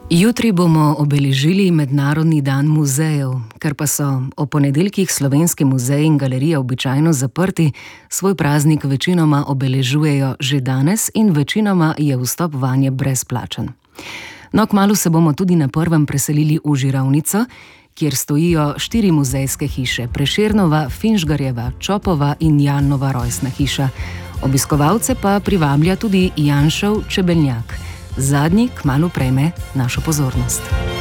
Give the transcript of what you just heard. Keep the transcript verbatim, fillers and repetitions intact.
Jutri bomo obeležili Mednarodni dan muzejev, ker pa so ob ponedeljkih slovenski muzeji in galerije običajno zaprti, svoj praznik večinoma obeležujejo že danes in večinoma je vstop vanje brezplačen. No, kmalu se bomo tudi na prvem preselili v Žirovnico, kjer stojijo štiri muzejske hiše: Prešernova, Finžgarjeva, Čopova in Janova rojstna hiša. Obiskovalce pa privablja tudi Janšev čebelnjak. Zadnji kmalu prejme našo pozornost.